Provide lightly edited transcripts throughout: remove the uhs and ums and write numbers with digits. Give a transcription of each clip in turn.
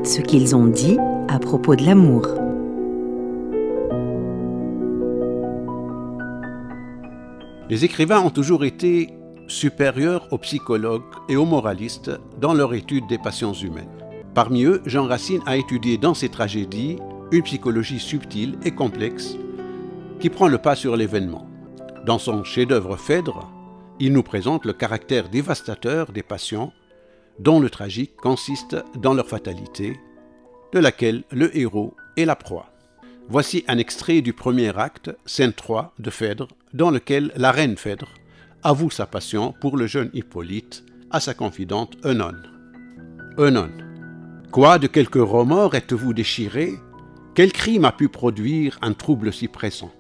ce qu'ils ont dit à propos de l'amour. Les écrivains ont toujours été supérieurs aux psychologues et aux moralistes dans leur étude des passions humaines. Parmi eux, Jean Racine a étudié dans ses tragédies une psychologie subtile et complexe qui prend le pas sur l'événement. Dans son chef-d'œuvre Phèdre, il nous présente le caractère dévastateur des passions dont le tragique consiste dans leur fatalité, de laquelle le héros est la proie. Voici un extrait du premier acte, scène 3 de Phèdre, dans lequel la reine Phèdre avoue sa passion pour le jeune Hippolyte à sa confidente Œnone. Œnone, quoi, de quelque remords êtes-vous déchiré? Quel crime a pu produire un trouble si pressant?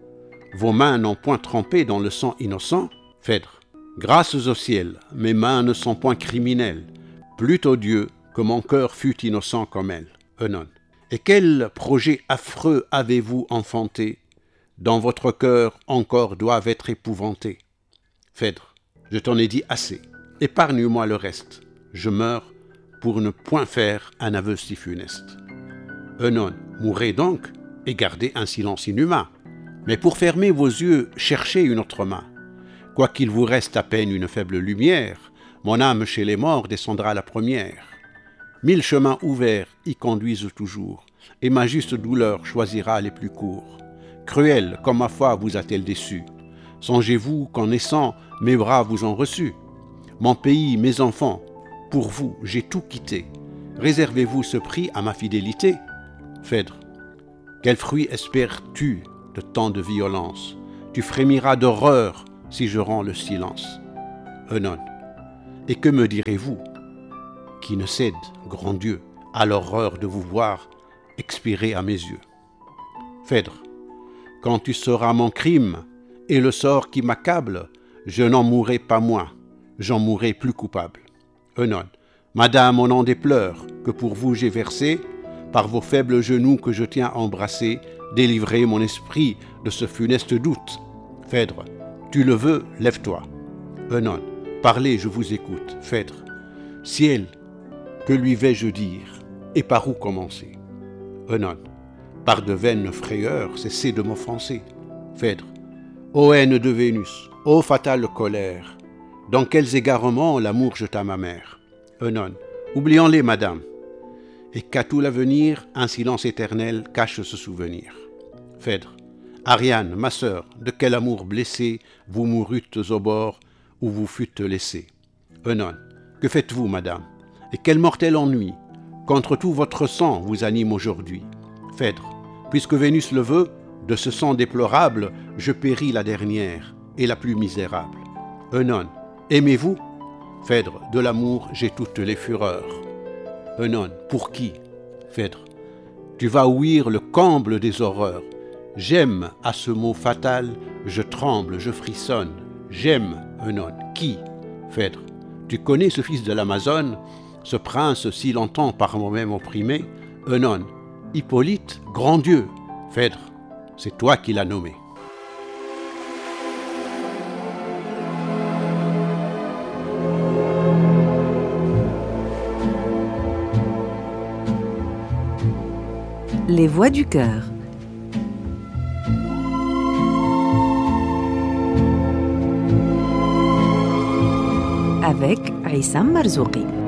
Vos mains n'ont point trempé dans le sang innocent? Phèdre, grâces au ciel, mes mains ne sont point criminelles, plutôt Dieu que mon cœur fût innocent comme elle. Œnone, et quel projet affreux avez-vous enfanté, dont votre cœur encore doit être épouvanté? Phèdre, je t'en ai dit assez, épargne-moi le reste, je meurs pour ne point faire un aveu si funeste. Œnone, mourrez donc et gardez un silence inhumain, mais pour fermer vos yeux, cherchez une autre main. Quoiqu'il vous reste à peine une faible lumière, mon âme chez les morts descendra la première. 1000 chemins ouverts y conduisent toujours, et ma juste douleur choisira les plus courts. Cruelle comme ma foi vous a-t-elle déçu? Songez-vous qu'en naissant, mes bras vous ont reçu? Mon pays, mes enfants, pour vous, j'ai tout quitté. Réservez-vous ce prix à ma fidélité? Phèdre, quel fruit espères-tu de tant de violence? Tu frémiras d'horreur si je rends le silence. Œnone, et que me direz-vous, qui ne cède, grand Dieu, à l'horreur de vous voir expirer à mes yeux? Phèdre, quand tu sauras mon crime et le sort qui m'accable, je n'en mourrai pas moins, j'en mourrai plus coupable. Œnone, madame, au nom des pleurs que pour vous j'ai versés, par vos faibles genoux que je tiens embrassés, délivrez mon esprit de ce funeste doute. Phèdre, tu le veux, lève-toi. Œnone, parlez, je vous écoute. Phèdre, ciel, que lui vais-je dire et par où commencer? Œnone, par de vaines frayeurs, cessez de m'offenser. Phèdre, ô haine de Vénus, ô fatale colère, dans quels égarements l'amour jeta ma mère? Œnone, oublions-les, madame, et qu'à tout l'avenir, un silence éternel cache ce souvenir. Phèdre, Ariane, ma sœur, de quel amour blessé vous mourûtes au bord où vous fûtes laissée? Œnone, que faites-vous, madame, et quel mortel ennui contre tout votre sang vous anime aujourd'hui? Phèdre, puisque Vénus le veut, de ce sang déplorable, je péris la dernière et la plus misérable. Œnone, aimez-vous? Phèdre, de l'amour j'ai toutes les fureurs. Œnone, pour qui? Phèdre, tu vas ouïr le comble des horreurs. J'aime à ce mot fatal, je tremble, je frissonne. J'aime, Œnone, qui? Phèdre, tu connais ce fils de l'Amazone, ce prince si longtemps par moi-même opprimé? Œnone, Hippolyte, grand Dieu. Phèdre, c'est toi qui l'as nommé. Les voix du cœur. Avec Aïssam Marzouqi.